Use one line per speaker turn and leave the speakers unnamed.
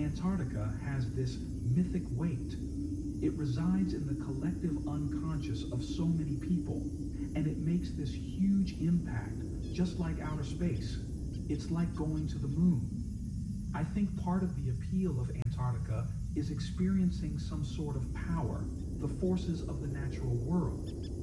Antarctica has this mythic weight. It resides in the collective unconscious of so many people, and it makes this huge impact, just like outer space. It's like going to the moon. I think part of the appeal of Antarctica is experiencing some sort of power, the forces of the natural world.